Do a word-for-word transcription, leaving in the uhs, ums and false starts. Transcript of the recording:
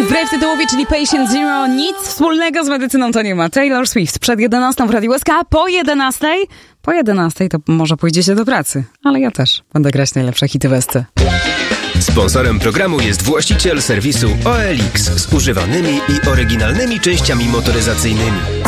Wbrew tytułowi, czyli Patient Zero, nic wspólnego z medycyną to nie ma. Taylor Swift przed jedenastą w Radiu S K, po jedenastej, po jedenastej to może pójdziecie do pracy, ale ja też będę grać najlepsze hity w S C. Sponsorem programu jest właściciel serwisu O L X z używanymi i oryginalnymi częściami motoryzacyjnymi.